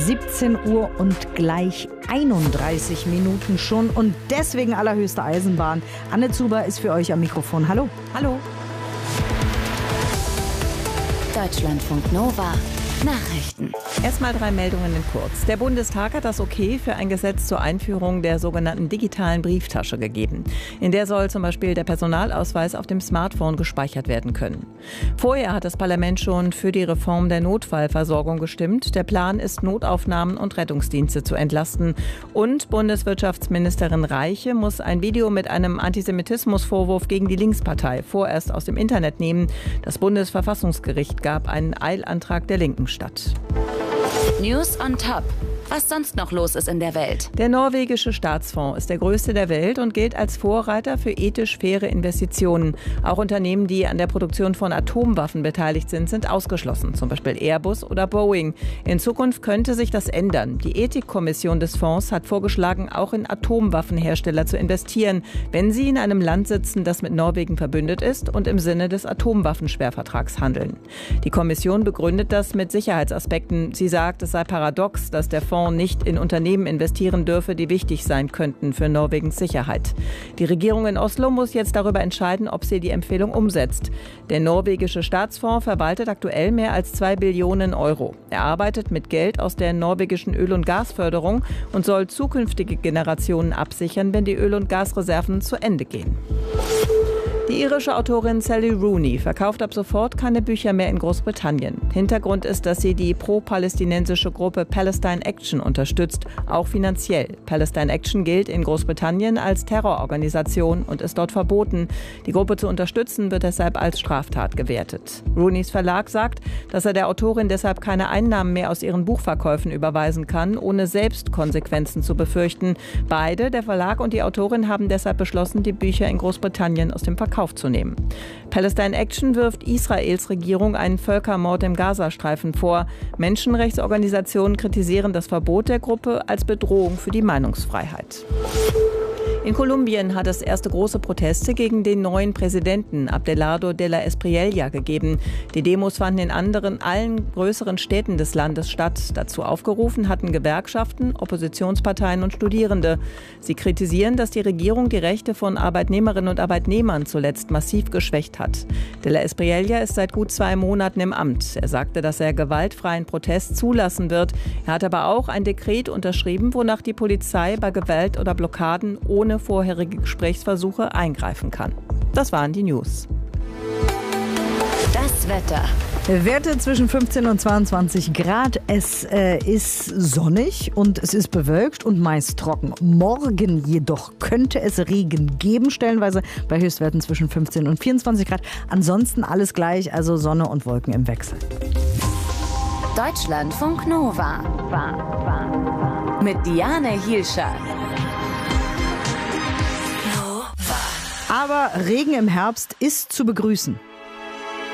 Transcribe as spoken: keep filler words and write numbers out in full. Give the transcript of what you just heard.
siebzehn Uhr und gleich einunddreißig Minuten schon und deswegen allerhöchste Eisenbahn. Anne Zuber ist für euch am Mikrofon. Hallo. Hallo. Deutschlandfunk Nova. Nachrichten. Erstmal drei Meldungen in kurz. Der Bundestag hat das Okay für ein Gesetz zur Einführung der sogenannten digitalen Brieftasche gegeben. In der soll zum Beispiel der Personalausweis auf dem Smartphone gespeichert werden können. Vorher hat das Parlament schon für die Reform der Notfallversorgung gestimmt. Der Plan ist, Notaufnahmen und Rettungsdienste zu entlasten. Und Bundeswirtschaftsministerin Reiche muss ein Video mit einem Antisemitismusvorwurf gegen die Linkspartei vorerst aus dem Internet nehmen. Das Bundesverfassungsgericht gab einen Eilantrag der Linken statt. News on Top. Was sonst noch los ist in der Welt. Der norwegische Staatsfonds ist der größte der Welt und gilt als Vorreiter für ethisch faire Investitionen. Auch Unternehmen, die an der Produktion von Atomwaffen beteiligt sind, sind ausgeschlossen, zum Beispiel Airbus oder Boeing. In Zukunft könnte sich das ändern. Die Ethikkommission des Fonds hat vorgeschlagen, auch in Atomwaffenhersteller zu investieren, wenn sie in einem Land sitzen, das mit Norwegen verbündet ist und im Sinne des Atomwaffensperrvertrags handeln. Die Kommission begründet das mit Sicherheitsaspekten. Sie sagt, es sei paradox, dass der Fonds nicht in Unternehmen investieren dürfe, die wichtig sein könnten für Norwegens Sicherheit. Die Regierung in Oslo muss jetzt darüber entscheiden, ob sie die Empfehlung umsetzt. Der norwegische Staatsfonds verwaltet aktuell mehr als zwei Billionen Euro. Er arbeitet mit Geld aus der norwegischen Öl- und Gasförderung und soll zukünftige Generationen absichern, wenn die Öl- und Gasreserven zu Ende gehen. Die irische Autorin Sally Rooney verkauft ab sofort keine Bücher mehr in Großbritannien. Hintergrund ist, dass sie die pro-palästinensische Gruppe Palestine Action unterstützt, auch finanziell. Palestine Action gilt in Großbritannien als Terrororganisation und ist dort verboten. Die Gruppe zu unterstützen wird deshalb als Straftat gewertet. Rooneys Verlag sagt, dass er der Autorin deshalb keine Einnahmen mehr aus ihren Buchverkäufen überweisen kann, ohne selbst Konsequenzen zu befürchten. Beide, der Verlag und die Autorin, haben deshalb beschlossen, die Bücher in Großbritannien aus dem Verkauf aufzunehmen. Palestine Action wirft Israels Regierung einen Völkermord im Gazastreifen vor. Menschenrechtsorganisationen kritisieren das Verbot der Gruppe als Bedrohung für die Meinungsfreiheit. In Kolumbien hat es erste große Proteste gegen den neuen Präsidenten Abelardo de la Espriella gegeben. Die Demos fanden in anderen, allen größeren Städten des Landes statt. Dazu aufgerufen hatten Gewerkschaften, Oppositionsparteien und Studierende. Sie kritisieren, dass die Regierung die Rechte von Arbeitnehmerinnen und Arbeitnehmern zuletzt massiv geschwächt hat. De la Espriella ist seit gut zwei Monaten im Amt. Er sagte, dass er gewaltfreien Protest zulassen wird. Er hat aber auch ein Dekret unterschrieben, wonach die Polizei bei Gewalt oder Blockaden ohne vorherige Gesprächsversuche eingreifen kann. Das waren die News. Das Wetter. Werte zwischen fünfzehn und zweiundzwanzig Grad. Es äh, ist sonnig und es ist bewölkt und meist trocken. Morgen jedoch könnte es Regen geben, stellenweise bei Höchstwerten zwischen fünfzehn und vierundzwanzig Grad. Ansonsten alles gleich, also Sonne und Wolken im Wechsel. Deutschlandfunk Nova. Mit Diane Hielscher. Aber Regen im Herbst ist zu begrüßen.